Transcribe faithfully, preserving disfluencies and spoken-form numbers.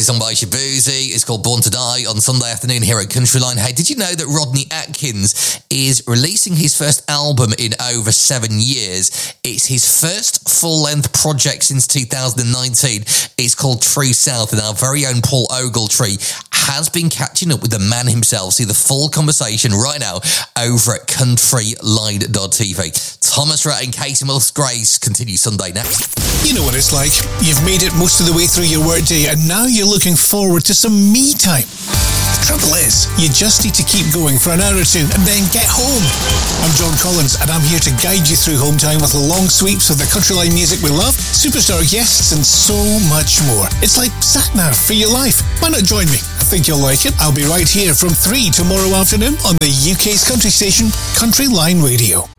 a song by Shabuzi. It's called Born to Die on Sunday afternoon here at Countryline. Hey, did you know that Rodney Atkins is releasing his first album in over seven years? It's his first full-length project since two thousand nineteen. It's called True South, and our very own Paul Ogletree has been catching up with the man himself. See the full conversation right now over at countryline dot t v. Thomas Rhett and Casey Musgraves continue Sunday next. You know what it's like. You've made it most of the way through your workday, and now you're looking forward to some me time. The trouble is, you just need to keep going for an hour or two and then get home. I'm John Collins, and I'm here to guide you through home time with long sweeps of the Countryline music we love, superstar guests, and so much more. It's like sat-nav for your life. Why not join me? I think you'll like it. I'll be right here from three tomorrow afternoon on the U K's country station, Countryline Radio.